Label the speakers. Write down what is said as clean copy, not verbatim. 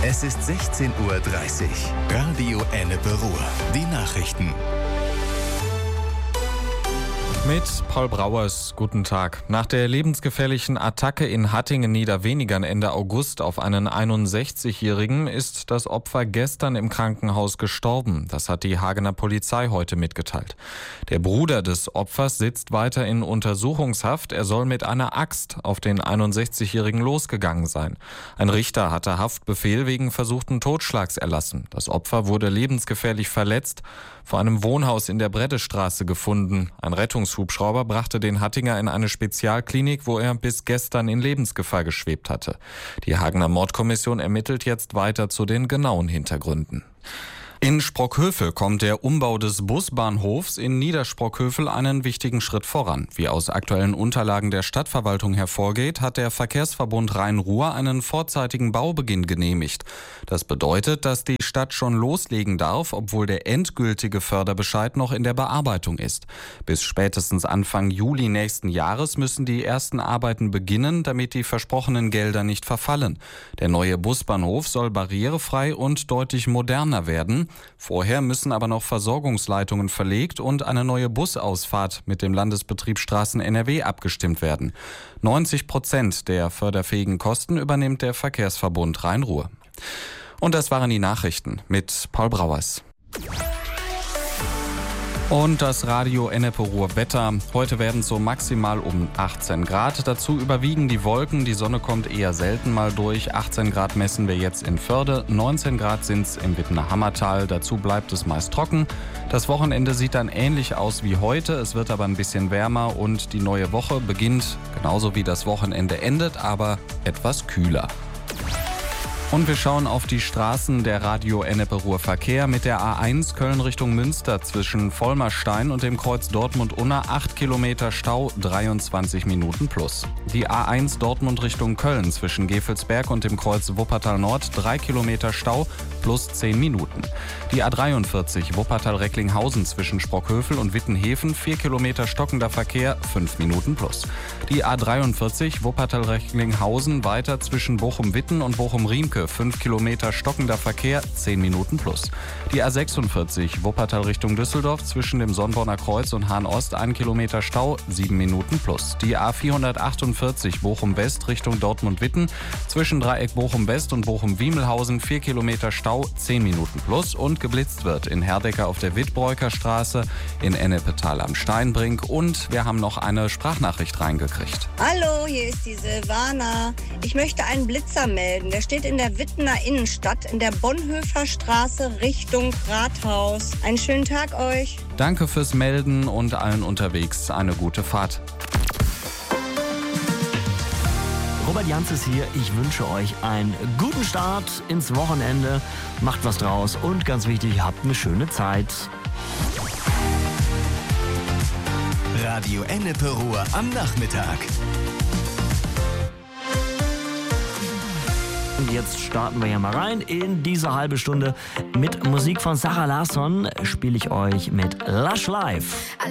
Speaker 1: Es ist 16:30 Uhr. Radio Ennepe Ruhr. Die Nachrichten.
Speaker 2: Mit Paul Brauers, guten Tag. Nach der lebensgefährlichen Attacke in Hattingen-Niederwenigern Ende August auf einen 61-Jährigen ist das Opfer gestern im Krankenhaus gestorben. Das hat die Hagener Polizei heute mitgeteilt. Der Bruder des Opfers sitzt weiter in Untersuchungshaft. Er soll mit einer Axt auf den 61-Jährigen losgegangen sein. Ein Richter hatte Haftbefehl wegen versuchten Totschlags erlassen. Das Opfer wurde lebensgefährlich verletzt, vor einem Wohnhaus in der Breddestraße gefunden. Ein Rettungshubschrauber brachte den Hattinger in eine Spezialklinik, wo er bis gestern in Lebensgefahr geschwebt hatte. Die Hagener Mordkommission ermittelt jetzt weiter zu den genauen Hintergründen. In Sprockhövel kommt der Umbau des Busbahnhofs in Niedersprockhövel einen wichtigen Schritt voran. Wie aus aktuellen Unterlagen der Stadtverwaltung hervorgeht, hat der Verkehrsverbund Rhein-Ruhr einen vorzeitigen Baubeginn genehmigt. Das bedeutet, dass die Stadt schon loslegen darf, obwohl der endgültige Förderbescheid noch in der Bearbeitung ist. Bis spätestens Anfang Juli nächsten Jahres müssen die ersten Arbeiten beginnen, damit die versprochenen Gelder nicht verfallen. Der neue Busbahnhof soll barrierefrei und deutlich moderner werden. Vorher müssen aber noch Versorgungsleitungen verlegt und eine neue Busausfahrt mit dem Landesbetrieb Straßen NRW abgestimmt werden. 90% der förderfähigen Kosten übernimmt der Verkehrsverbund Rhein-Ruhr. Und das waren die Nachrichten mit Paul Brauers. Und das Radio Ennepe Ruhr Wetter. Heute werden es so maximal um 18 Grad. Dazu überwiegen die Wolken. Die Sonne kommt eher selten mal durch. 18 Grad messen wir jetzt in Förde. 19 Grad sind es im Wittener Hammertal. Dazu bleibt es meist trocken. Das Wochenende sieht dann ähnlich aus wie heute. Es wird aber ein bisschen wärmer und die neue Woche beginnt genauso wie das Wochenende endet, aber etwas kühler. Und wir schauen auf die Straßen der Radio Ennepe Ruhr Verkehr mit der A1 Köln Richtung Münster zwischen Vollmerstein und dem Kreuz Dortmund-Unna 8 Kilometer Stau, 23 Minuten plus. Die A1 Dortmund Richtung Köln zwischen Gevelsberg und dem Kreuz Wuppertal Nord 3 Kilometer Stau plus 10 Minuten. Die A43 Wuppertal-Recklinghausen zwischen Sprockhövel und Wittenhefen 4 Kilometer stockender Verkehr, 5 Minuten plus. Die A43 Wuppertal-Recklinghausen weiter zwischen Bochum-Witten und Bochum-Riemke 5 Kilometer stockender Verkehr, 10 Minuten plus. Die A46 Wuppertal Richtung Düsseldorf zwischen dem Sonnborner Kreuz und Hahn-Ost 1 Kilometer Stau, 7 Minuten plus. Die A448 Bochum-West Richtung Dortmund-Witten zwischen Dreieck Bochum-West und Bochum-Wiemelhausen 4 Kilometer Stau, 10 Minuten plus. Und geblitzt wird in Herdecker auf der Wittbreuker Straße, in Ennepetal am Steinbrink und wir haben noch eine Sprachnachricht reingekriegt.
Speaker 3: Hallo, hier ist die Silvana. Ich möchte einen Blitzer melden. Der steht in der Wittener Innenstadt in der Bonhoeffer Straße Richtung Rathaus. Einen schönen Tag euch.
Speaker 2: Danke fürs Melden und allen unterwegs eine gute Fahrt.
Speaker 4: Robert Janzes hier. Ich wünsche euch einen guten Start ins Wochenende. Macht was draus und ganz wichtig, habt eine schöne Zeit.
Speaker 1: Radio Ennepe Ruhr am Nachmittag.
Speaker 4: Und jetzt starten wir ja mal rein in diese halbe Stunde mit Musik von Sarah Larsson. Spiele ich euch mit Lush Life.